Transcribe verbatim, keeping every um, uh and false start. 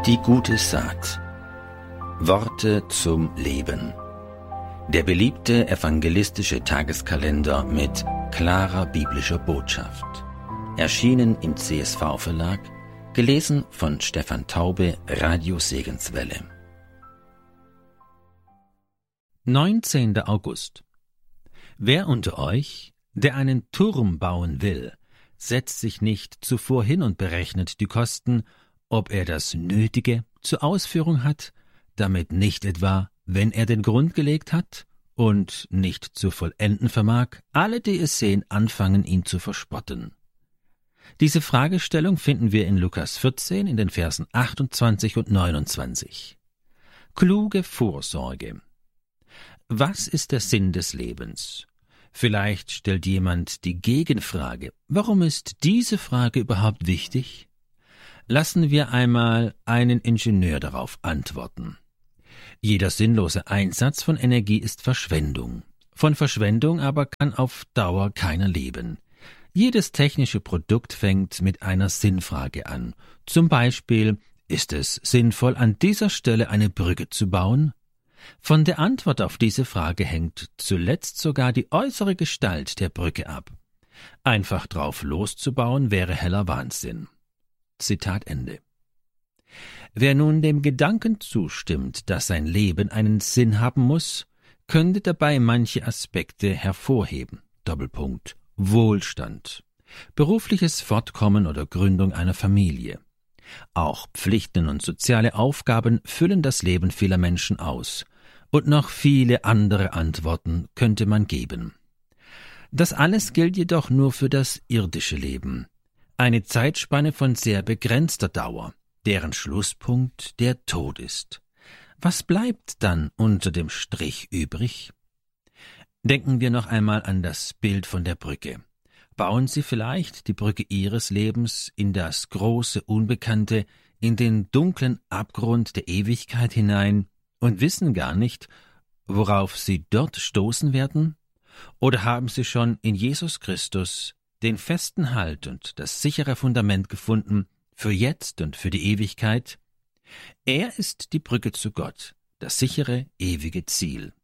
Die gute Saat. Worte zum Leben. Der beliebte evangelistische Tageskalender mit klarer biblischer Botschaft. Erschienen im C S V-Verlag, gelesen von Stefan Taube, Radio Segenswelle. neunzehnter August. Wer unter euch, der einen Turm bauen will, setzt sich nicht zuvor hin und berechnet die Kosten, ob er das Nötige zur Ausführung hat, damit nicht etwa, wenn er den Grund gelegt hat und nicht zu vollenden vermag, alle, die es sehen, anfangen, ihn zu verspotten. Diese Fragestellung finden wir in Lukas vierzehn in den Versen achtundzwanzig und neunundzwanzig. Kluge Vorsorge. Was ist der Sinn des Lebens? Vielleicht stellt jemand die Gegenfrage: Warum ist diese Frage überhaupt wichtig? Lassen wir einmal einen Ingenieur darauf antworten. Jeder sinnlose Einsatz von Energie ist Verschwendung. Von Verschwendung aber kann auf Dauer keiner leben. Jedes technische Produkt fängt mit einer Sinnfrage an. Zum Beispiel: Ist es sinnvoll, an dieser Stelle eine Brücke zu bauen? Von der Antwort auf diese Frage hängt zuletzt sogar die äußere Gestalt der Brücke ab. Einfach drauf loszubauen wäre heller Wahnsinn. Zitat Ende. Wer nun dem Gedanken zustimmt, dass sein Leben einen Sinn haben muss, könnte dabei manche Aspekte hervorheben. Doppelpunkt. Wohlstand, berufliches Fortkommen oder Gründung einer Familie. Auch Pflichten und soziale Aufgaben füllen das Leben vieler Menschen aus. Und noch viele andere Antworten könnte man geben. Das alles gilt jedoch nur für das irdische Leben. Eine Zeitspanne von sehr begrenzter Dauer, deren Schlusspunkt der Tod ist. Was bleibt dann unter dem Strich übrig? Denken wir noch einmal an das Bild von der Brücke. Bauen Sie vielleicht die Brücke Ihres Lebens in das große Unbekannte, in den dunklen Abgrund der Ewigkeit hinein und wissen gar nicht, worauf Sie dort stoßen werden? Oder haben Sie schon in Jesus Christus den festen Halt und das sichere Fundament gefunden für jetzt und für die Ewigkeit? Er ist die Brücke zu Gott, das sichere, ewige Ziel.